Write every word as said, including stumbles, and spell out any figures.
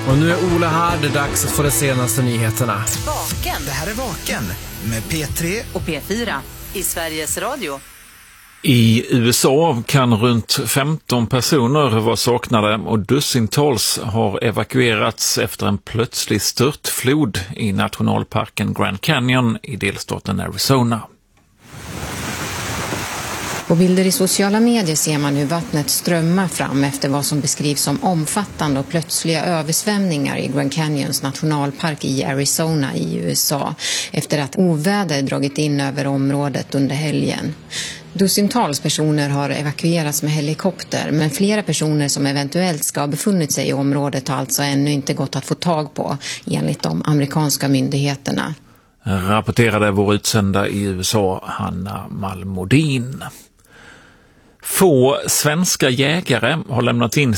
Och nu är Ola här, det är dags att få de senaste nyheterna. Vaken. Det här är Vaken med P tre och P fyra i Sveriges Radio. I U S A kan runt femton personer vara saknade och dussintals har evakuerats efter en plötslig störtflod i nationalparken Grand Canyon i delstaten Arizona. På bilder i sociala medier ser man hur vattnet strömmar fram efter vad som beskrivs som omfattande och plötsliga översvämningar i Grand Canyons nationalpark i Arizona i U S A efter att oväder dragit in över området under helgen. Dussintals personer har evakuerats med helikopter, men flera personer som eventuellt ska ha befunnit sig i området har alltså ännu inte gått att få tag på enligt de amerikanska myndigheterna. Rapporterade vår utsända i U S A, Hanna Malmodin. Få svenska jägare har lämnat in